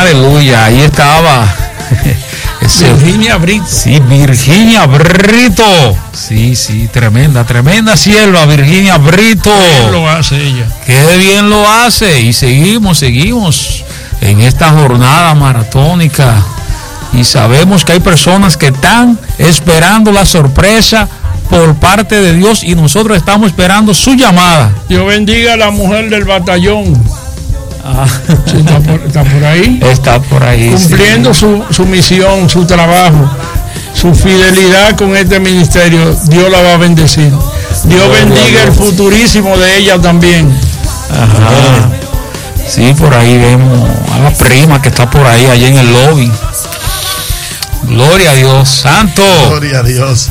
Aleluya, ahí estaba Virginia Brito. Sí, Virginia Brito. Sí, tremenda sierva, Virginia Brito. Qué bien lo hace ella. Qué bien lo hace. Y seguimos en esta jornada maratónica. Y sabemos que hay personas que están esperando la sorpresa por parte de Dios y nosotros estamos esperando su llamada. Dios bendiga a la mujer del batallón. Sí, está por ahí. Está por ahí. Cumpliendo su misión, su trabajo, su fidelidad con este ministerio. Dios la va a bendecir. Dios bendiga el futurísimo de ella también. Ajá. Sí, por ahí vemos a la prima que está por ahí, allá en el lobby. Gloria a Dios, santo. Gloria a Dios.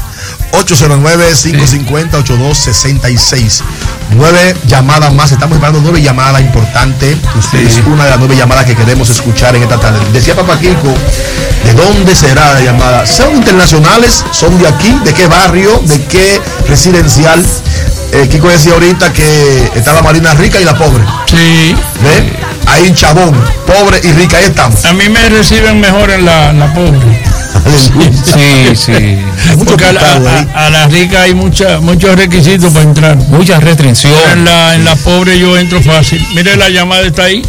809-550-8266. 9 llamadas más. Estamos esperando 9 llamadas importantes. Usted es una de las 9 llamadas que queremos escuchar en esta tarde. Decía Papá Kiko, ¿de dónde será la llamada? ¿Son internacionales? ¿Son de aquí? ¿De qué barrio? ¿De qué residencial? Kiko decía ahorita que está la Marina rica y la pobre. Sí. ¿Ve? Ahí Chabón, pobre y rica, ahí estamos. A mí me reciben mejor en la pobre. Sí. Porque a la rica hay muchos requisitos para entrar. Muchas restricciones. En la pobre yo entro fácil. Mire, la llamada está ahí.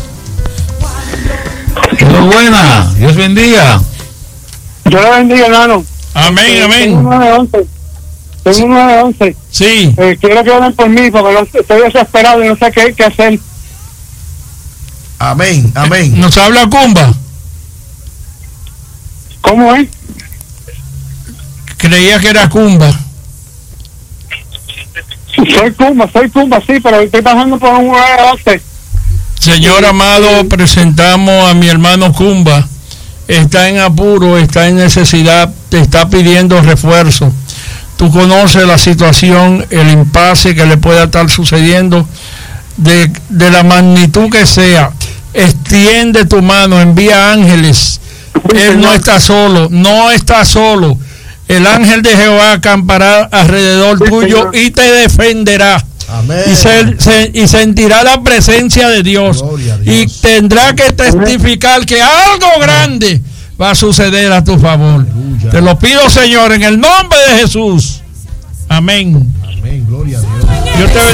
Muy buena. Dios bendiga. Dios le bendiga, hermano. Amén. Tengo un 911. Sí. Quiero que oren por mí porque estoy desesperado y no sé qué hacer. Amén. ¿Nos habla Cumba? ¿Cómo es? Creía que era Cumba. Soy Cumba, sí, pero estoy pasando por un 911. Señor amado, presentamos a mi hermano Cumba. Está en apuro, está en necesidad, te está pidiendo refuerzo. Tú conoces la situación, el impasse que le pueda estar sucediendo, de la magnitud que sea. Extiende tu mano, envía ángeles. Él no está solo. El ángel de Jehová acampará alrededor tuyo y te defenderá. Amén. Y sentirá la presencia de Dios. Y tendrá que testificar que algo grande va a suceder a tu favor. Aleluya. Te lo pido, Señor, en el nombre de Jesús. Amén. Gloria a Dios. Yo te